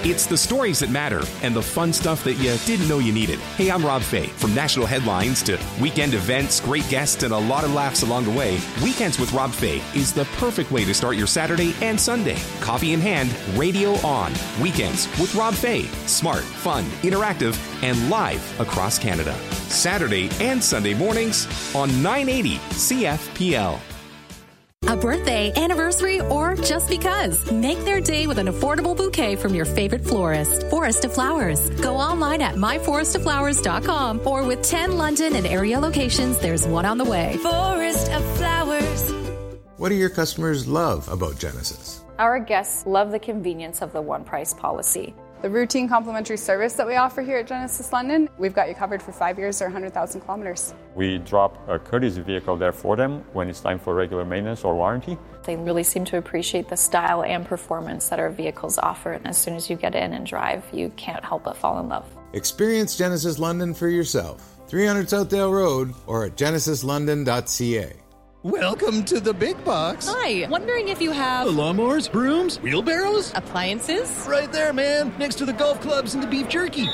It's the stories that matter and the fun stuff that you didn't know you needed. Hey, I'm Rob Fay. From national headlines to weekend events, great guests, and a lot of laughs along the way, Weekends with Rob Fay is the perfect way to start your Saturday and Sunday. Coffee in hand, radio on. Weekends with Rob Fay. Smart, fun, interactive, and live across Canada. Saturday and Sunday mornings on 980 CFPL. A birthday, anniversary, or just because. Make their day with an affordable bouquet from your favorite florist. Forest of Flowers. Go online at myforestoflowers.com or with 10 London and area locations, there's one on the way. Forest of Flowers. What do your customers love about Genesis? Our guests love the convenience of the one price policy. The routine complimentary service that we offer here at Genesis London, we've got you covered for 5 years or 100,000 kilometers. We drop a courtesy vehicle there for them when it's time for regular maintenance or warranty. They really seem to appreciate the style and performance that our vehicles offer. And as soon as you get in and drive, you can't help but fall in love. Experience Genesis London for yourself. 300 Southdale Road or at genesislondon.ca. Welcome to the big box. Hi, wondering if you have lawnmowers, brooms, wheelbarrows, appliances? Right there, man, next to the golf clubs and the beef jerky.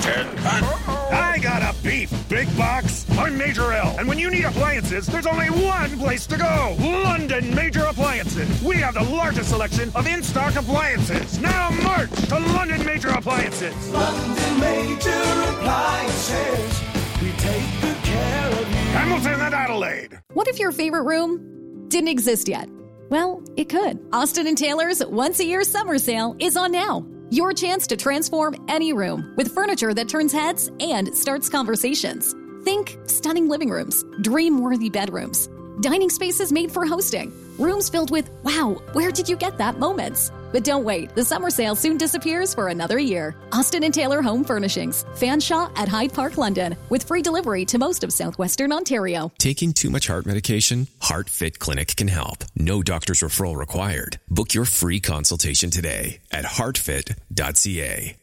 I got a beef big box. I'm Major L, and when you need appliances, there's only one place to go. London Major Appliances. We have the largest selection of in-stock appliances. Now march to London Major Appliances. London Major Appliances. We take good care of you. Hamilton and Adelaide. What if your favorite room didn't exist yet? Well, it could. Austin & Taylor's once-a-year summer sale is on now. Your chance to transform any room with furniture that turns heads and starts conversations. Think stunning living rooms, dream-worthy bedrooms, dining spaces made for hosting, rooms filled with, wow, where did you get that moments? But don't wait. The summer sale soon disappears for another year. Austin & Taylor Home Furnishings. Fanshawe at Hyde Park, London. With free delivery to most of southwestern Ontario. Taking too much heart medication? HeartFit Clinic can help. No doctor's referral required. Book your free consultation today at heartfit.ca.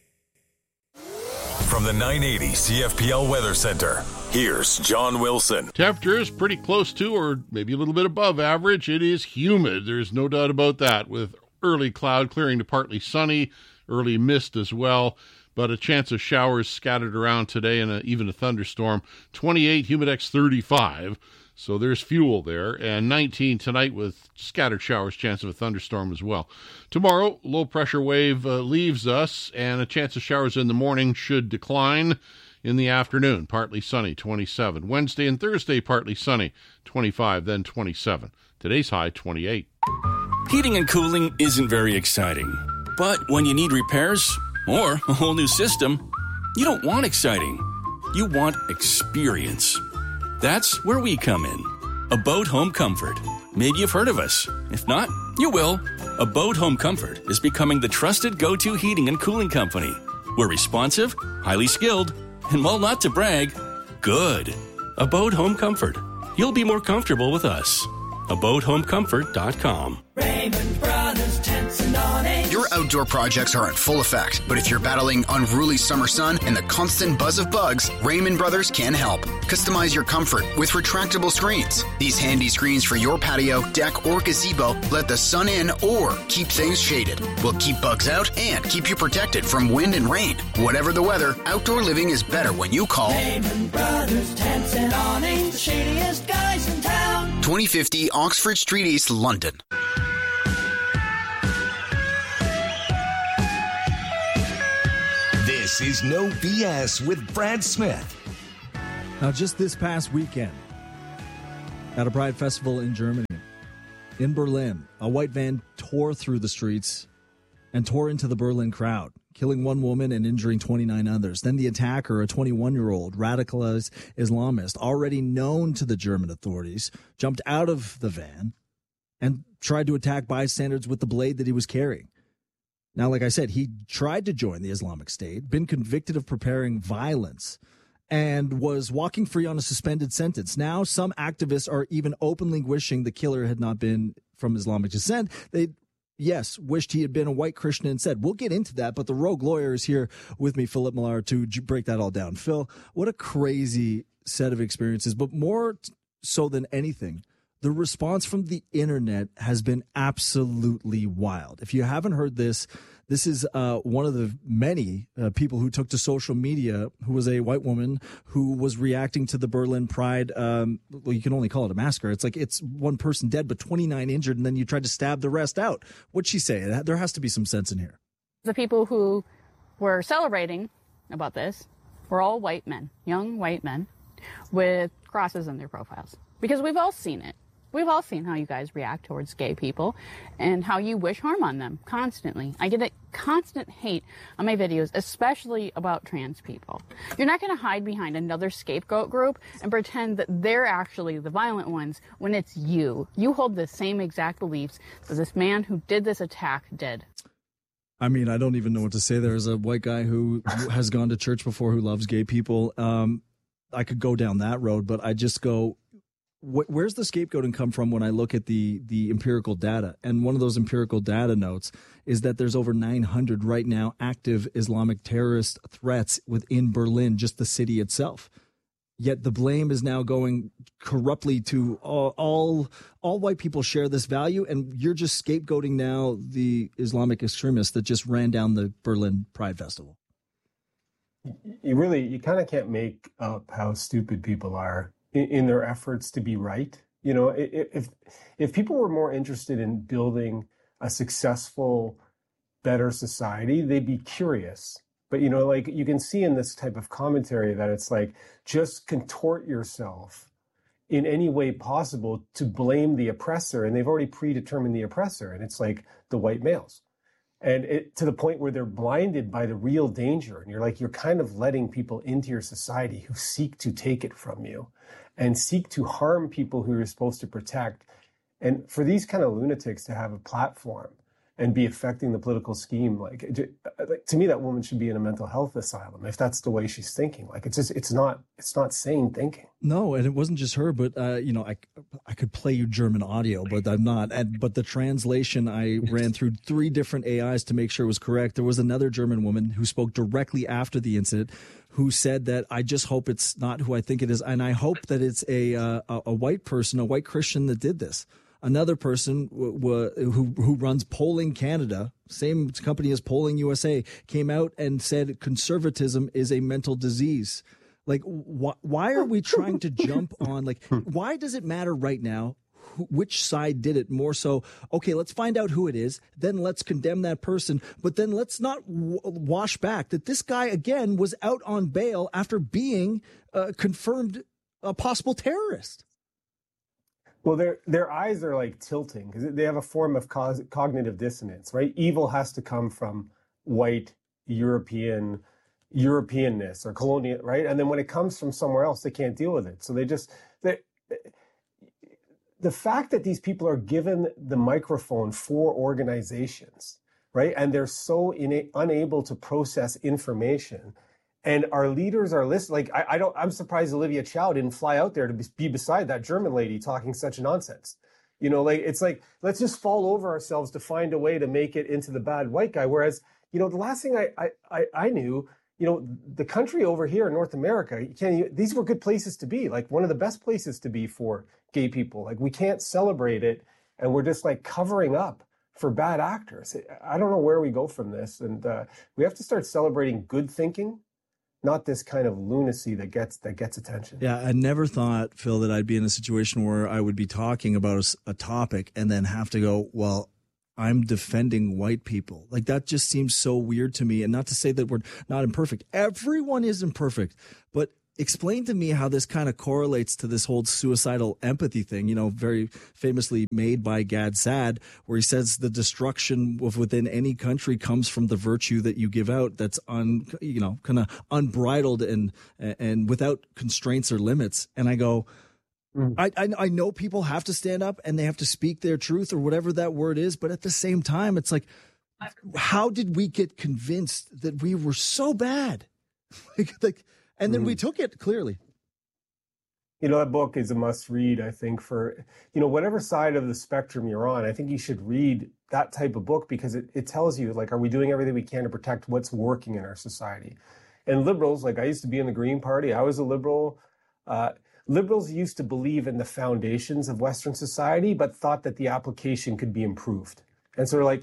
From the 980 CFPL Weather Center, here's John Wilson. Temperature is pretty close to or maybe a little bit above average. It is humid. There's no doubt about that, with early cloud clearing to partly sunny, early mist as well, but a chance of showers scattered around today and even a thunderstorm. 28, Humidex 35, so there's fuel there, and 19 tonight with scattered showers, chance of a thunderstorm as well. Tomorrow, low pressure wave leaves us, and a chance of showers in the morning should decline. In the afternoon, partly sunny, 27. Wednesday and Thursday, partly sunny, 25, then 27. Today's high, 28. Heating and cooling isn't very exciting. But when you need repairs or a whole new system, you don't want exciting. You want experience. That's where we come in. Abode Home Comfort. Maybe you've heard of us. If not, you will. Abode Home Comfort is becoming the trusted go-to heating and cooling company. We're responsive, highly skilled, and while not to brag, good. Abode Home Comfort. You'll be more comfortable with us. AbodeHomeComfort.com. Raymond Brothers Tents and Awnings. Your outdoor projects are in full effect, but if you're battling unruly summer sun and the constant buzz of bugs, Raymond Brothers can help. Customize your comfort with retractable screens. These handy screens for your patio, deck, or gazebo let the sun in or keep things shaded. Will keep bugs out and keep you protected from wind and rain. Whatever the weather, outdoor living is better when you call Raymond Brothers Tents and Awnings, the shadiest guys in town. 2050 Oxford Street East, London. This is No BS with Brad Smith. Now, just this past weekend, at a Pride Festival in Germany, in Berlin, a white van tore through the streets and tore into the Berlin crowd, killing one woman and injuring 29 others. Then the attacker, a 21-year-old radicalized Islamist, already known to the German authorities, jumped out of the van and tried to attack bystanders with the blade that he was carrying. Now, like I said, he tried to join the Islamic State, been convicted of preparing violence, and was walking free on a suspended sentence. Now, some activists are even openly wishing the killer had not been from Islamic descent. They, yes, wished he had been a white Christian instead. We'll get into that, but the rogue lawyer is here with me, Philip Millar, to break that all down. Phil, what a crazy set of experiences, but more so than anything, the response from the internet has been absolutely wild. If you haven't heard this, This is one of the many people who took to social media, who was a white woman who was reacting to the Berlin Pride. Well, you can only call it a massacre. It's like it's one person dead, but 29 injured, and then you tried to stab the rest out. What'd she say? There has to be some sense in here. The people who were celebrating about this were all white men, young white men, with crosses in their profiles. Because we've all seen it. We've all seen how you guys react towards gay people and how you wish harm on them constantly. I get a constant hate on my videos, especially about trans people. You're not going to hide behind another scapegoat group and pretend that they're actually the violent ones when it's you. You hold the same exact beliefs that this man who did this attack did. I mean, I don't even know what to say. There's a white guy who has gone to church before who loves gay people. I could go down that road, but I just go, where's the scapegoating come from when I look at the empirical data? And one of those empirical data notes is that there's over 900 right now active Islamic terrorist threats within Berlin, just the city itself. Yet the blame is now going corruptly to all white people share this value, and you're just scapegoating now the Islamic extremists that just ran down the Berlin Pride Festival. You kind of can't make up how stupid people are in their efforts to be right. You know, if people were more interested in building a successful, better society, they'd be curious. But, you know, like you can see in this type of commentary that it's like, just contort yourself in any way possible to blame the oppressor. And they've already predetermined the oppressor. And it's like the white males. And to the point where they're blinded by the real danger. And you're kind of letting people into your society who seek to take it from you and seek to harm people who you're supposed to protect. And for these kind of lunatics to have a platform and be affecting the political scheme, like to me, that woman should be in a mental health asylum if that's the way she's thinking. Like it's not sane thinking. No, and it wasn't just her, but you know, I could play you German audio, but I'm not. But the translation, I ran through 3 different AIs to make sure it was correct. There was another German woman who spoke directly after the incident, who said that I just hope it's not who I think it is, and I hope that it's a white person, a white Christian that did this. Another person who runs Polling Canada, same company as Polling USA, came out and said conservatism is a mental disease. Like, why are we trying to jump on? Like, why does it matter right now which side did it? More so, okay, let's find out who it is, then let's condemn that person, but then let's not wash back that this guy, again, was out on bail after being confirmed a possible terrorist. Well, their eyes are like tilting because they have a form of cognitive dissonance, right? Evil has to come from white Europeanness or colonial, right? And then when it comes from somewhere else, they can't deal with it. So the fact that these people are given the microphone for organizations, right? And they're so unable to process information. And our leaders are listening. Like, I'm surprised Olivia Chow didn't fly out there to be beside that German lady talking such nonsense. You know, like, it's like, let's just fall over ourselves to find a way to make it into the bad white guy. Whereas, you know, the last thing I knew, you know, the country over here in North America, these were good places to be, like one of the best places to be for gay people. Like, we can't celebrate it. And we're just like covering up for bad actors. I don't know where we go from this. And we have to start celebrating good thinking, not this kind of lunacy that gets attention. Yeah, I never thought, Phil, that I'd be in a situation where I would be talking about a topic and then have to go, well, I'm defending white people. Like, that just seems so weird to me. And not to say that we're not imperfect. Everyone is imperfect. But explain to me how this kind of correlates to this whole suicidal empathy thing, you know, very famously made by Gad Saad, where he says the destruction of within any country comes from the virtue that you give out that's kind of unbridled and without constraints or limits. And I go, I know people have to stand up and they have to speak their truth or whatever that word is. But at the same time, it's like, how did we get convinced that we were so bad? And then we took it clearly. You know, that book is a must read, I think, for, you know, whatever side of the spectrum you're on. I think you should read that type of book because it tells you, like, are we doing everything we can to protect what's working in our society? And liberals, like, I used to be in the Green Party. I was a liberal. Liberals used to believe in the foundations of Western society, but thought that the application could be improved. And so they're like, look,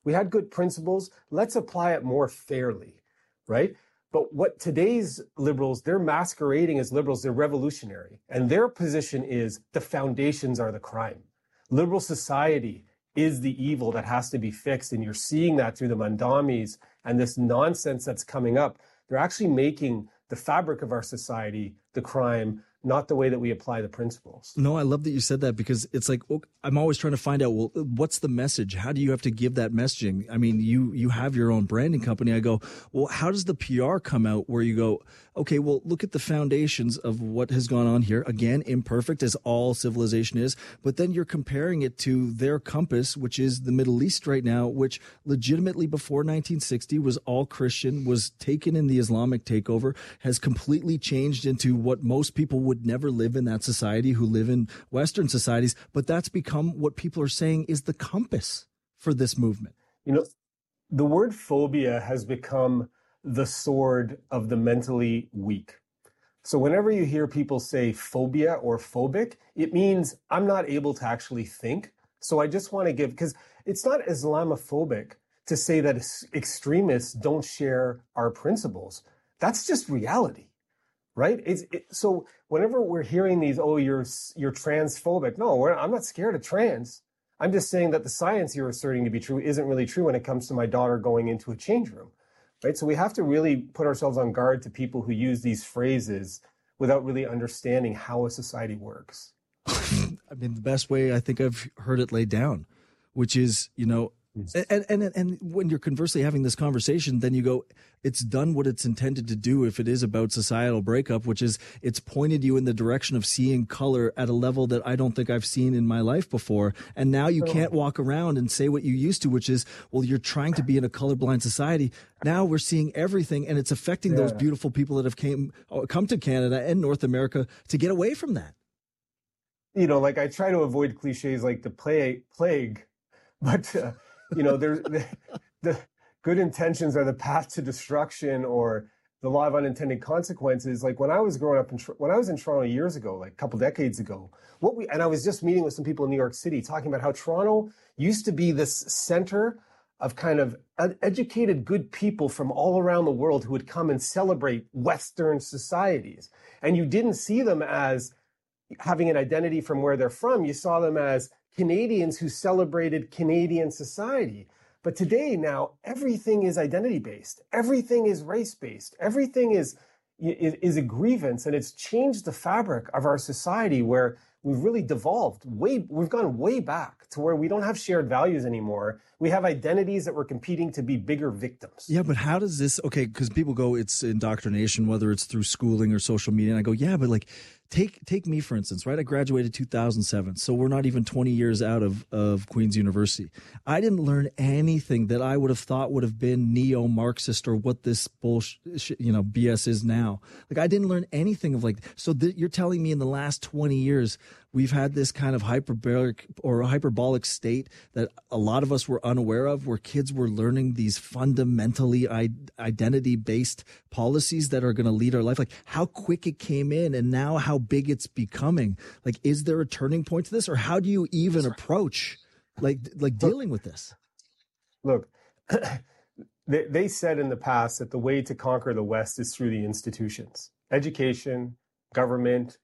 We had good principles. Let's apply it more fairly, right? But what today's liberals, they're masquerading as liberals, they're revolutionary. And their position is the foundations are the crime. Liberal society is the evil that has to be fixed. And you're seeing that through the mandamis and this nonsense that's coming up. They're actually making the fabric of our society the crime, not the way that we apply the principles. No, I love that you said that, because it's like, I'm always trying to find out, well, what's the message? How do you have to give that messaging? I mean, you have your own branding company. I go, well, how does the PR come out where you go, okay, well, look at the foundations of what has gone on here. Again, imperfect as all civilization is, but then you're comparing it to their compass, which is the Middle East right now, which legitimately before 1960 was all Christian, was taken in the Islamic takeover, has completely changed into what most people would never live in that society who live in Western societies. But that's become what people are saying is the compass for this movement. You know, the word phobia has become the sword of the mentally weak. So whenever you hear people say phobia or phobic, it means I'm not able to actually think. So I just want to give, because it's not Islamophobic to say that extremists don't share our principles. That's just reality. Right? So whenever we're hearing these, oh, you're transphobic. No, I'm not scared of trans. I'm just saying that the science you're asserting to be true isn't really true when it comes to my daughter going into a change room. Right? So we have to really put ourselves on guard to people who use these phrases without really understanding how a society works. I mean, the best way I think I've heard it laid down, which is, you know, and when you're conversely having this conversation, then you go, it's done what it's intended to do if it is about societal breakup, which is it's pointed you in the direction of seeing color at a level that I don't think I've seen in my life before. And now you can't walk around and say what you used to, which is, well, you're trying to be in a colorblind society. Now we're seeing everything, and it's affecting those beautiful people that have come to Canada and North America to get away from that. You know, like I try to avoid cliches like the plague, but you know, there's the good intentions are the path to destruction, or the law of unintended consequences. Like when I was growing up, when I was in Toronto years ago, like a couple decades ago, and I was just meeting with some people in New York City talking about how Toronto used to be this center of kind of educated, good people from all around the world who would come and celebrate Western societies. And you didn't see them as having an identity from where they're from. You saw them as Canadians who celebrated Canadian society. But today now, everything is identity-based. Everything is race-based. Everything is a grievance, and it's changed the fabric of our society where we've really devolved. We've gone way back to where we don't have shared values anymore. We have identities that we're competing to be bigger victims. Yeah, but how does this, okay, because people go, it's indoctrination, whether it's through schooling or social media. And I go, yeah, but like, take me, for instance, right? I graduated 2007. So we're not even 20 years out of Queen's University. I didn't learn anything that I would have thought would have been neo-Marxist or what this bullshit, you know, BS is now. Like, I didn't learn anything of like, so you're telling me in the last 20 years, we've had this kind of hyperbolic state that a lot of us were unaware of, where kids were learning these fundamentally identity-based policies that are going to lead our life. Like how quick it came in and now how big it's becoming. Like, is there a turning point to this, or how do you even approach like dealing with this? Look, they said in the past that the way to conquer the West is through the institutions, education, government,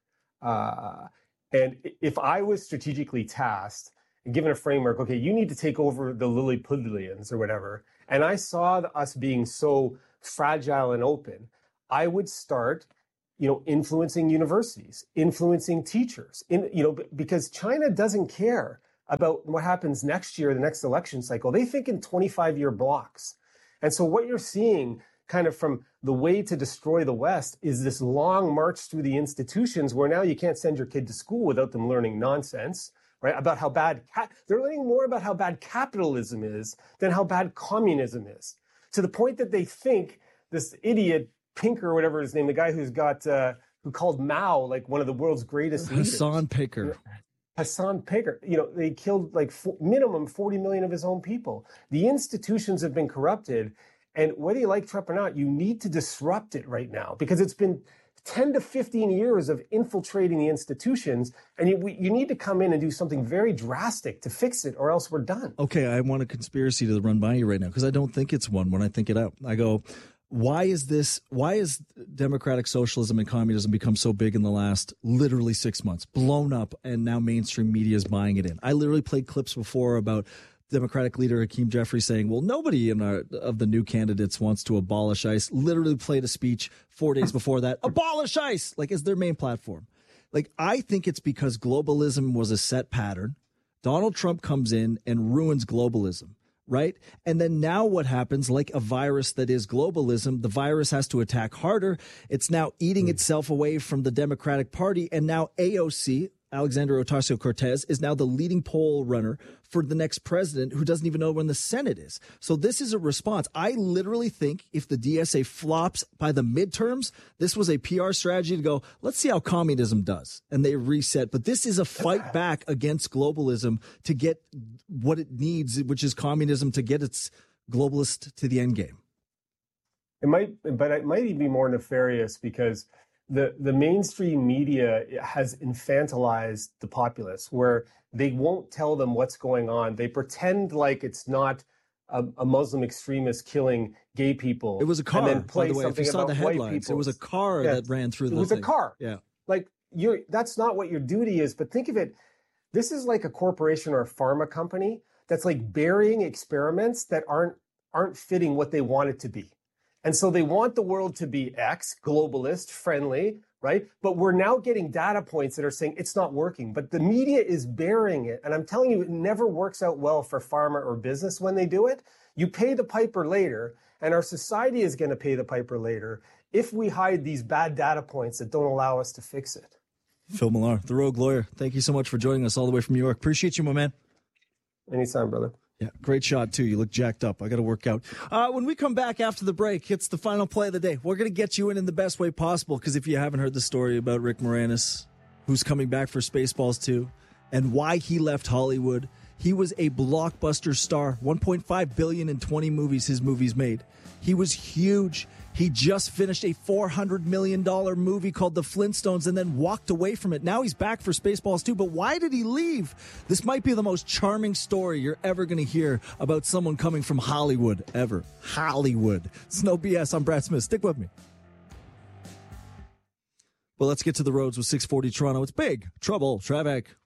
and if I was strategically tasked and given a framework, okay, you need to take over the Lilliputians or whatever, and I saw us being so fragile and open, I would start, you know, influencing universities, influencing teachers, because China doesn't care about what happens next year, the next election cycle. They think in 25-year blocks. And so what you're seeing kind of from the way to destroy the West is this long march through the institutions where now you can't send your kid to school without them learning nonsense, right? About how bad, they're learning more about how bad capitalism is than how bad communism is. To the point that they think this idiot Pinker or whatever his name, the guy who's got, who called Mao like one of the world's greatest leaders. Hassan Pinker. Hassan Pinker, you know, they killed like minimum 40 million of his own people. The institutions have been corrupted. And whether you like Trump or not, you need to disrupt it right now because it's been 10 to 15 years of infiltrating the institutions, and you need to come in and do something very drastic to fix it, or else we're done. Okay, I want a conspiracy to run by you right now, because I don't think it's one when I think it out. I go, why is democratic socialism and communism become so big in the last literally 6 months, blown up, and now mainstream media is buying it in? I literally played clips before about Democratic leader Hakeem Jeffries saying, well, nobody of the new candidates wants to abolish ICE. Literally played a speech 4 days before that, abolish ICE, like, is their main platform. Like, I think it's because globalism was a set pattern. Donald Trump comes in and ruins globalism, right? And then now what happens, like a virus that is globalism, the virus has to attack harder. It's now eating itself away from the Democratic Party. And now AOC, Alexandria Ocasio-Cortez, is now the leading poll runner for the next president, who doesn't even know when the Senate is. So this is a response. I literally think if the DSA flops by the midterms, this was a PR strategy to go, let's see how communism does. And they reset. But this is a fight back against globalism to get what it needs, which is communism, to get its globalist to the end game. It might even be more nefarious, because the mainstream media has infantilized the populace, where they won't tell them what's going on. They pretend like it's not a Muslim extremist killing gay people. It was a car, and then play by the way. If you saw the headlines, it was a car that ran through the thing. It was a car. Yeah. Like, that's not what your duty is. But think of it, this is like a corporation or a pharma company that's like burying experiments that aren't fitting what they want it to be. And so they want the world to be X, globalist, friendly, right? But we're now getting data points that are saying it's not working. But the media is burying it. And I'm telling you, it never works out well for pharma or business when they do it. You pay the piper later, and our society is going to pay the piper later if we hide these bad data points that don't allow us to fix it. Phil Millar, the Rogue Lawyer, thank you so much for joining us all the way from New York. Appreciate you, my man. Anytime, brother. Yeah, great shot, too. You look jacked up. I got to work out. When we come back after the break, it's the final play of the day. We're going to get you in the best way possible, because if you haven't heard the story about Rick Moranis, who's coming back for Spaceballs 2, and why he left Hollywood, he was a blockbuster star. $1.5 billion in 20 movies his movies made. He was huge. He just finished a $400 million movie called The Flintstones and then walked away from it. Now he's back for Spaceballs 2. But why did he leave? This might be the most charming story you're ever going to hear about someone coming from Hollywood, ever. Hollywood. It's no BS. I'm Brad Smith. Stick with me. Well, let's get to the roads with 640 Toronto. It's big trouble traffic.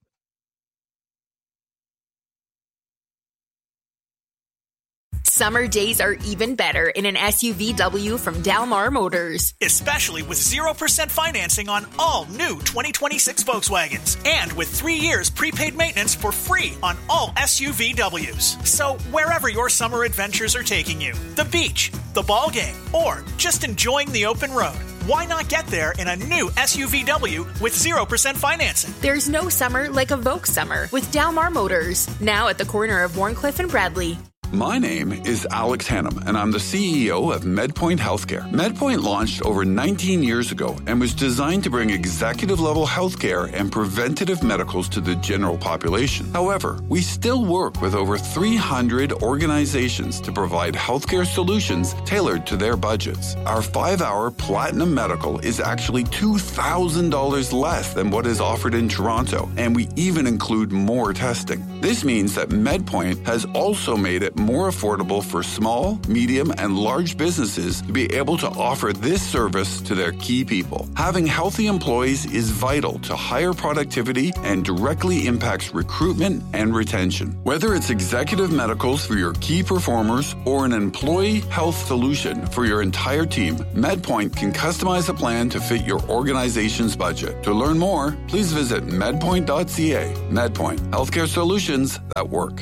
Summer days are even better in an SUVW from Dalmar Motors. Especially with 0% financing on all new 2026 Volkswagens. And with 3 years prepaid maintenance for free on all SUVWs. So wherever your summer adventures are taking you, the beach, the ball game, or just enjoying the open road, why not get there in a new SUVW with 0% financing? There's no summer like a Volks summer with Dalmar Motors. Now at the corner of Warncliffe and Bradley. My name is Alex Hannum, and I'm the CEO of MedPoint Healthcare. MedPoint launched over 19 years ago and was designed to bring executive-level healthcare and preventative medicals to the general population. However, we still work with over 300 organizations to provide healthcare solutions tailored to their budgets. Our 5-hour Platinum Medical is actually $2,000 less than what is offered in Toronto, and we even include more testing. This means that MedPoint has also made it more affordable for small, medium, and large businesses to be able to offer this service to their key people. Having healthy employees is vital to higher productivity and directly impacts recruitment and retention. Whether it's executive medicals for your key performers or an employee health solution for your entire team, MedPoint can customize a plan to fit your organization's budget. To learn more, please visit medpoint.ca. MedPoint, healthcare solutions that work.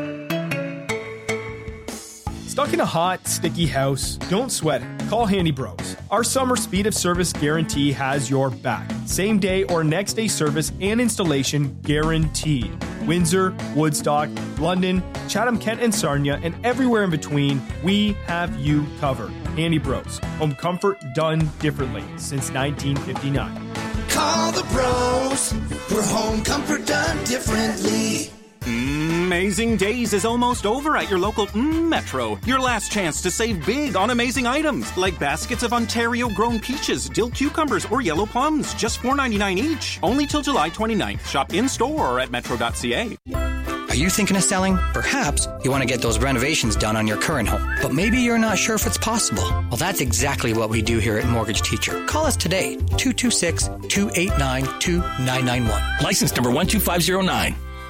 Stuck in a hot, sticky house? Don't sweat it. Call Handy Bros. Our summer speed of service guarantee has your back. Same day or next day service and installation guaranteed. Windsor, Woodstock, London, Chatham, Kent, and Sarnia, and everywhere in between, we have you covered. Handy Bros. Home comfort done differently since 1959. Call the bros for home comfort done differently. Amazing Days is almost over at your local Metro. Your last chance to save big on amazing items like baskets of Ontario-grown peaches, dill cucumbers, or yellow plums, just $4.99 each. Only till July 29th. Shop in-store or at metro.ca. Are you thinking of selling? Perhaps you want to get those renovations done on your current home, but maybe you're not sure if it's possible. Well, that's exactly what we do here at Mortgage Teacher. Call us today, 226-289-2991. License number 12509.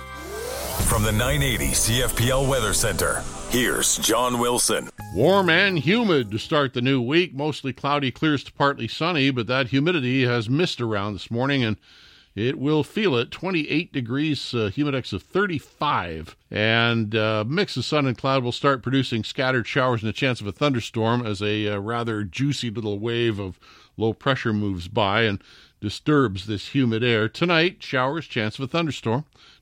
From the 980 CFPL Weather Center, here's John Wilson. Warm and humid to start the new week. Mostly cloudy, clears to partly sunny, but that humidity has missed around this morning, and it will feel it. 28 degrees, humidex of 35. And mix of sun and cloud will start producing scattered showers and a chance of a thunderstorm as a rather juicy little wave of low pressure moves by and disturbs this humid air. Tonight, showers, chance of a thunderstorm.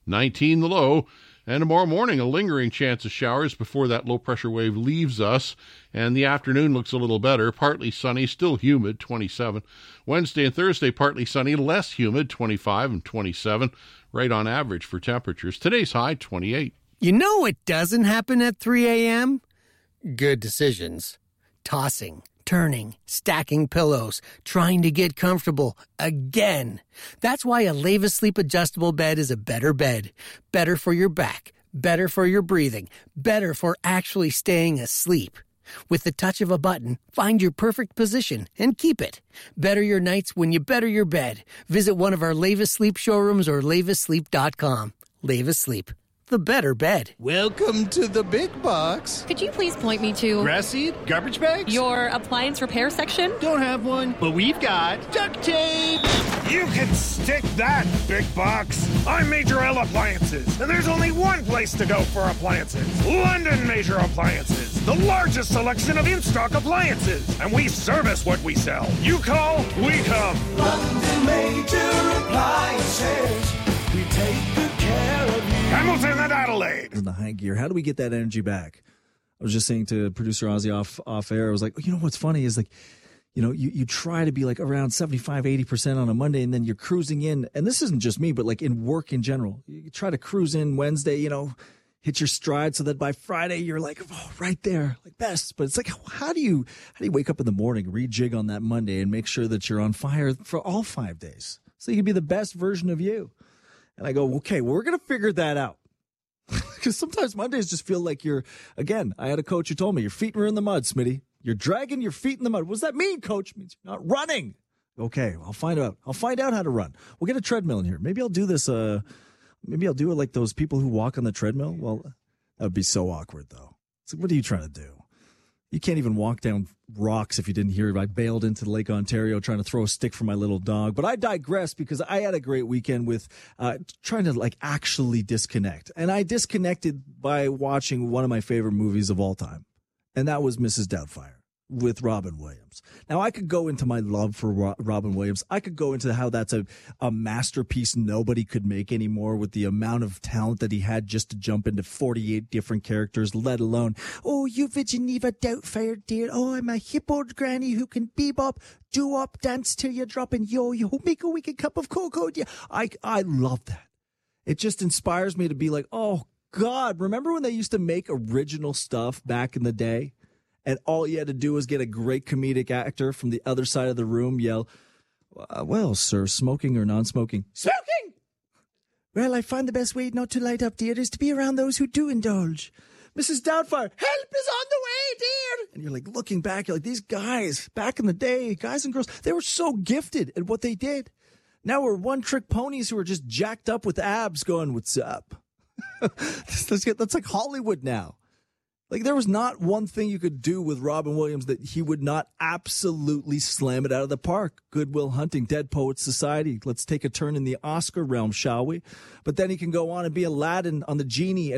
19 the low. And tomorrow morning, a lingering chance of showers before that low-pressure wave leaves us. And the afternoon looks a little better. Partly sunny, still humid, 27. Wednesday and Thursday, partly sunny, less humid, 25 and 27. Right on average for temperatures. Today's high, 28. You know what doesn't happen at 3 a.m.? Good decisions. Tossing, turning, stacking pillows, trying to get comfortable again. That's why a Leva Sleep adjustable bed is a better bed. Better for your back, better for your breathing, better for actually staying asleep. With the touch of a button, find your perfect position and keep it. Better your nights when you better your bed. Visit one of our Leva Sleep showrooms or levasleep.com. Leva Sleep. The better bed. Welcome to the big box. Could you please point me to... grass seed? Garbage bags? Your appliance repair section? Don't have one, but we've got duct tape. You can stick that, big box. I'm Major L Appliances, and there's only one place to go for appliances. London Major Appliances, the largest selection of in-stock appliances. And we service what we sell. You call, we come. London Major Appliances. We take good care of you. Hamilton and Adelaide. In the high gear. How do we get that energy back? I was just saying to producer Ozzy off air, I was like, you know what's funny is like, you know, you try to be like around 75, 80% on a Monday, and then you're cruising in. And this isn't just me, but like in work in general. You try to cruise in Wednesday, you know, hit your stride so that by Friday you're like, oh, right there, like best. But it's like, how do you wake up in the morning, rejig on that Monday and make sure that you're on fire for all 5 days so you can be the best version of you? And I go, okay, well, we're going to figure that out. Because sometimes Mondays just feel like you're, again, I had a coach who told me, your feet were in the mud, Smitty. You're dragging your feet in the mud. What does that mean, coach? It means you're not running. Okay, I'll find out. I'll find out how to run. We'll get a treadmill in here. Maybe I'll do this. Maybe I'll do it like those people who walk on the treadmill. Well, that would be so awkward, though. It's like, what are you trying to do? You can't even walk down rocks if you didn't hear it. I bailed into Lake Ontario trying to throw a stick for my little dog. But I digress because I had a great weekend with trying to like actually disconnect. And I disconnected by watching one of my favorite movies of all time. And that was Mrs. Doubtfire with Robin Williams. Now, I could go into my love for Robin Williams. I could go into how that's a masterpiece nobody could make anymore with the amount of talent that he had just to jump into 48 different characters, let alone, oh, you Geneva Doubtfire, dear. Oh, I'm a hip old granny who can bebop, do-up, dance till you're dropping yo-yo, make a wicked cup of cocoa. Yeah, I love that. It just inspires me to be like, oh, God, remember when they used to make original stuff back in the day? And all you had to do was get a great comedic actor from the other side of the room yell, well, sir, smoking or non-smoking? Smoking! Well, I find the best way not to light up, dear, is to be around those who do indulge. Mrs. Doubtfire, help is on the way, dear! And you're like looking back, you're like, these guys, back in the day, guys and girls, they were so gifted at what they did. Now we're one-trick ponies who are just jacked up with abs going, what's up? That's like Hollywood now. Like, there was not one thing you could do with Robin Williams that he would not absolutely slam it out of the park. Good Will Hunting, Dead Poets Society. Let's take a turn in the Oscar realm, shall we? But then he can go on and be Aladdin on the Genie